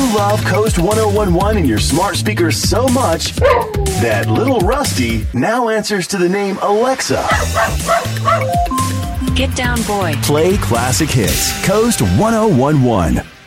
love Coast 1011 in your smart speakers so much that little Rusty now answers to the name Alexa. Get down, boy. Play classic hits. Coast 1011.